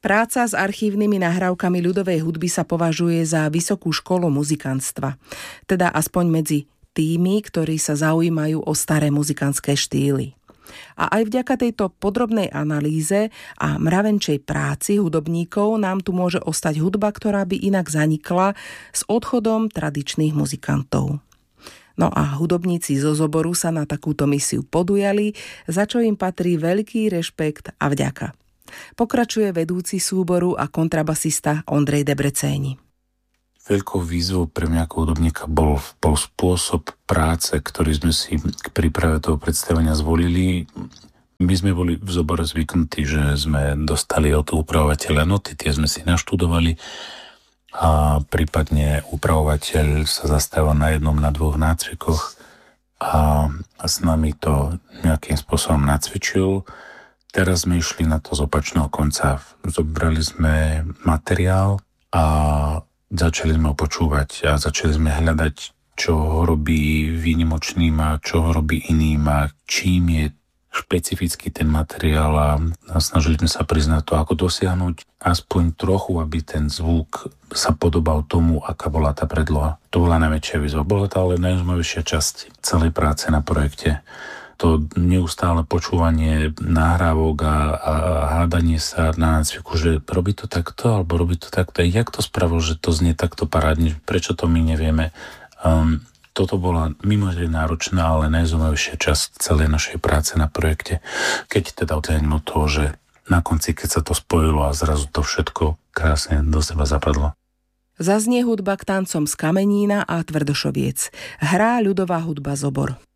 Práca s archívnymi nahrávkami ľudovej hudby sa považuje za vysokú školu muzikantstva. Teda aspoň medzi tými, ktorí sa zaujímajú o staré muzikantské štýly. A aj vďaka tejto podrobnej analýze a mravenčej práci hudobníkov nám tu môže ostať hudba, ktorá by inak zanikla s odchodom tradičných muzikantov. No a hudobníci zo Zoboru sa na takúto misiu podujali, za čo im patrí veľký rešpekt a vďaka. Pokračuje vedúci súboru a kontrabasista Ondrej Debrecéni. Veľkou výzvou pre mňa ako hudobníka bol spôsob práce, ktorý sme si k príprave toho predstavenia zvolili. My sme boli v Zobore zvyknutí, že sme dostali od upravovateľa noty, tie sme si naštudovali a prípadne upravovateľ sa zastáva na jednom, na dvoch nácvikoch a s nami to nejakým spôsobom nacvičil. Teraz sme išli na to z opačného konca. Zobrali sme materiál a začali sme ho počúvať a začali sme hľadať, čo ho robí výnimočným a čo ho robí iným a čím je špecifický ten materiál a snažili sme sa priznať to, ako dosiahnuť aspoň trochu, aby ten zvuk sa podobal tomu, aká bola tá predloha. To bola najväčšia výzva. Bola to ale najzaujímavejšia časť celej práce na projekte. To neustále počúvanie nahrávok a hádanie sa na nácviku, že robí to takto, alebo robí to takto. Jak to spravil, že to znie takto parádne? Prečo to my nevieme? Toto bola mimoriadne náročná, ale najzaujímavejšia časť celej našej práce na projekte. Keď teda ocením od toho, že na konci, keď sa to spojilo a zrazu to všetko krásne do seba zapadlo. Zaznie hudba k tancom z Kamenína a Tvrdošoviec. Hrá ľudová hudba Zobor.